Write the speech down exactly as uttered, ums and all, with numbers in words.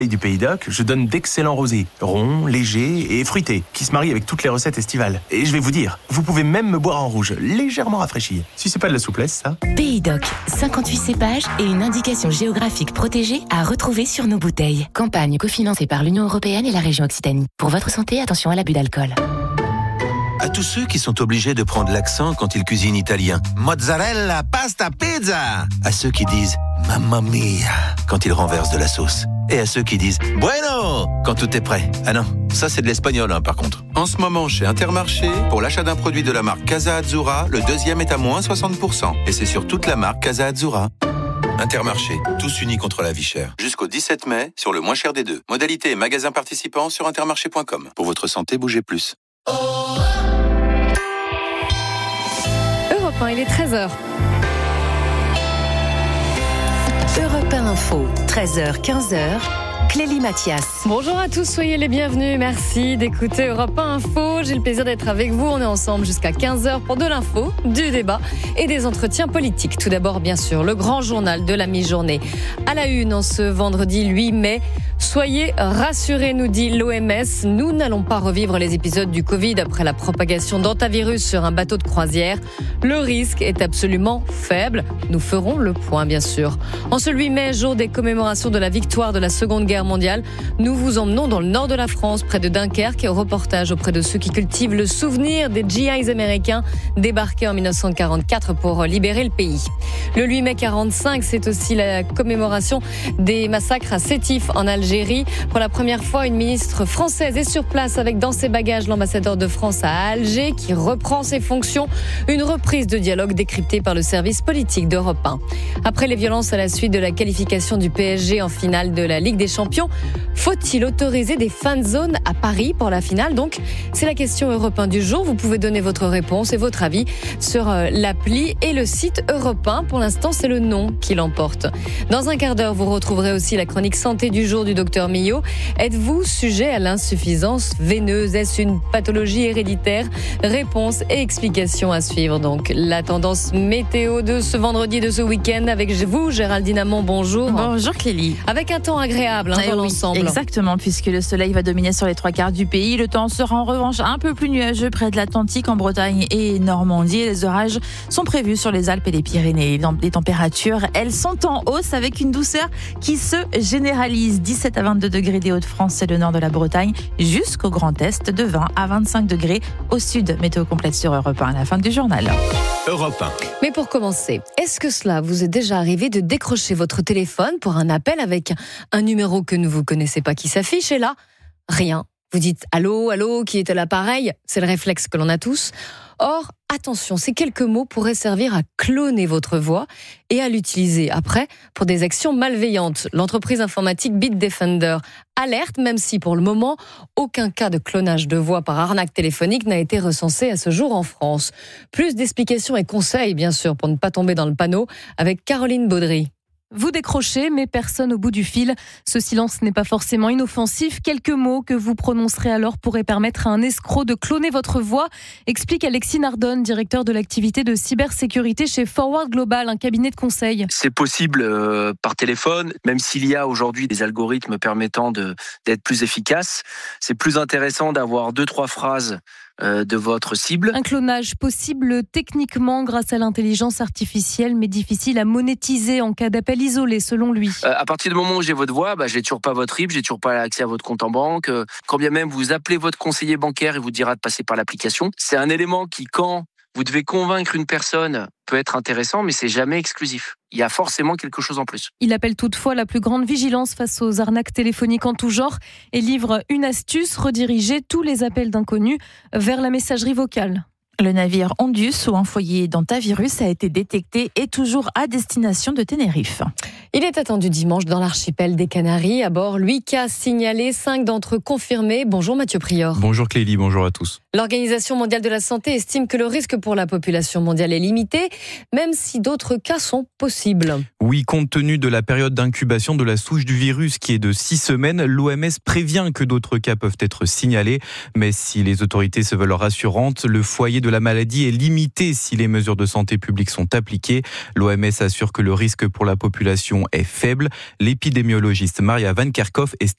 Et du Pays d'Oc, je donne d'excellents rosés, ronds, légers et fruités, qui se marient avec toutes les recettes estivales. Et je vais vous dire, vous pouvez même me boire en rouge, légèrement rafraîchi. Si c'est pas de la souplesse, ça. Pays d'Oc, cinquante-huit cépages et une indication géographique protégée à retrouver sur nos bouteilles. Campagne cofinancée par l'Union européenne et la région Occitanie. Pour votre santé, attention à l'abus d'alcool. À tous ceux qui sont obligés de prendre l'accent quand ils cuisinent italien. Mozzarella, pasta, pizza. À ceux qui disent mamma mia quand ils renversent de la sauce. Et à ceux qui disent bueno quand tout est prêt. Ah non, ça c'est de l'espagnol hein, par contre. En ce moment chez Intermarché, pour l'achat d'un produit de la marque Casa Azzurra, le deuxième est à moins soixante pour cent. Et c'est sur toute la marque Casa Azzurra. Intermarché, tous unis contre la vie chère. Jusqu'au dix-sept mai, sur le moins cher des deux. Modalité et magasins participants sur intermarché point com. Pour votre santé, bougez plus. Europe un, il est treize heures. Europe un Info, treize heures quinze heures. Clélie Mathias. Bonjour à tous, soyez les bienvenus. Merci d'écouter Europe un Info. J'ai le plaisir d'être avec vous. On est ensemble jusqu'à quinze heures pour de l'info, du débat et des entretiens politiques. Tout d'abord, bien sûr, le grand journal de la mi-journée. À la une, en ce vendredi huit mai, soyez rassurés, nous dit l'O M S. Nous n'allons pas revivre les épisodes du Covid après la propagation d'antavirus sur un bateau de croisière. Le risque est absolument faible. Nous ferons le point, bien sûr. En ce huit mai, jour des commémorations de la victoire de la Seconde Guerre mondiale, nous vous emmenons dans le nord de la France, près de Dunkerque, et au reportage auprès de ceux qui cultivent le souvenir des G Is américains débarqués en dix-neuf cent quarante-quatre pour libérer le pays. Le huit mai quarante-cinq, c'est aussi la commémoration des massacres à Sétif en Algérie. Pour la première fois, une ministre française est sur place avec dans ses bagages l'ambassadeur de France à Alger qui reprend ses fonctions. Une reprise de dialogue décryptée par le service politique d'Europe un. Après les violences à la suite de la qualification du P S G en finale de la Ligue des Champions, faut-il autoriser des fan zones à Paris pour la finale? Donc, c'est la question Europe un du jour. Vous pouvez donner votre réponse et votre avis sur l'appli et le site Europe un. Pour l'instant, c'est le non qui l'emporte. Dans un quart d'heure, vous retrouverez aussi la chronique santé du jour du docteur Millot. Êtes-vous sujet à l'insuffisance veineuse? Est-ce une pathologie héréditaire? Réponse et explication à suivre. Donc, la tendance météo de ce vendredi, de ce week-end avec vous, Géraldine Amont. Bonjour. Bonjour Clélie. Avec un temps agréable hein, eh dans oui, l'ensemble. Exactement, puisque le soleil va dominer sur les trois quarts du pays. Le temps sera en revanche un peu plus nuageux près de l'Atlantique, en Bretagne et Normandie. Et les orages sont prévus sur les Alpes et les Pyrénées. Les températures, elles sont en hausse avec une douceur qui se généralise. dix-sept à vingt-deux degrés des Hauts-de-France et le nord de la Bretagne, jusqu'au Grand Est, de vingt à vingt-cinq degrés au sud. Météo complète sur Europe un à la fin du journal. Europe un. Mais pour commencer, est-ce que cela vous est déjà arrivé de décrocher votre téléphone pour un appel avec un numéro que ne vous connaissez pas qui s'affiche et là, rien. Vous dites allô, allô, qui est à l'appareil? C'est le réflexe que l'on a tous. Or, attention, ces quelques mots pourraient servir à cloner votre voix et à l'utiliser après pour des actions malveillantes. L'entreprise informatique Bitdefender alerte, même si pour le moment, aucun cas de clonage de voix par arnaque téléphonique n'a été recensé à ce jour en France. Plus d'explications et conseils, bien sûr, pour ne pas tomber dans le panneau, avec Caroline Baudry. Vous décrochez, mais personne au bout du fil. Ce silence n'est pas forcément inoffensif. Quelques mots que vous prononcerez alors pourraient permettre à un escroc de cloner votre voix, explique Alexis Nardone, directeur de l'activité de cybersécurité chez Forward Global, un cabinet de conseil. C'est possible euh, par téléphone, même s'il y a aujourd'hui des algorithmes permettant de, d'être plus efficaces. C'est plus intéressant d'avoir deux, trois phrases de votre cible. Un clonage possible techniquement grâce à l'intelligence artificielle, mais difficile à monétiser en cas d'appel isolé, selon lui. Euh, à partir du moment où j'ai votre voix, bah, j'ai toujours pas votre R I B, j'ai toujours pas accès à votre compte en banque. Euh, quand bien même vous appelez votre conseiller bancaire, il vous dira de passer par l'application. C'est un élément qui, quand vous devez convaincre une personne, peut être intéressant, mais c'est jamais exclusif. Il y a forcément quelque chose en plus. Il appelle toutefois la plus grande vigilance face aux arnaques téléphoniques en tout genre et livre une astuce: rediriger tous les appels d'inconnus vers la messagerie vocale. Le navire Ondius, où un foyer d'antavirus a été détecté, est toujours à destination de Tenerife. Il est attendu dimanche dans l'archipel des Canaries. À bord, huit cas signalés, cinq d'entre eux confirmés. Bonjour Mathieu Prior. Bonjour Clélie, bonjour à tous. L'Organisation mondiale de la santé estime que le risque pour la population mondiale est limité, même si d'autres cas sont possibles. Oui, compte tenu de la période d'incubation de la souche du virus qui est de six semaines, l'O M S prévient que d'autres cas peuvent être signalés. Mais si les autorités se veulent rassurantes, le foyer de la maladie est limité si les mesures de santé publique sont appliquées. L'O M S assure que le risque pour la population est faible. L'épidémiologiste Maria Van Kerkhove estime